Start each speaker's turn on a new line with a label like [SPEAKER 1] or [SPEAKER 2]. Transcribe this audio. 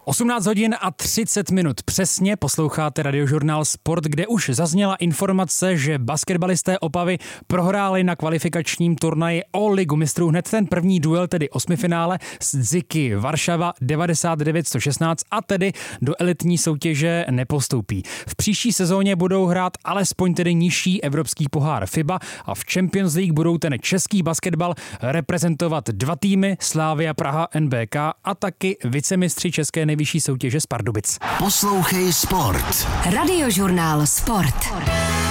[SPEAKER 1] 18 hodin a 30 minut přesně posloucháte Radiožurnál Sport, kde už zazněla informace, že basketbalisté Opavy prohráli na kvalifikačním turnaji o Ligu mistrů hned ten první duel, tedy osmifinále s Dziky Varšava 99-116 a tedy do elitní soutěže nepostoupí. V příští sezóně budou hrát alespoň tedy nižší evropský pohár FIBA a v Champions League budou ten český basketbal reprezentovat dva týmy, Slavia Praha NBK a taky vicemistři české nejvyšší soutěže z Pardubic.
[SPEAKER 2] Poslouchej Sport.
[SPEAKER 3] Radiožurnál Sport.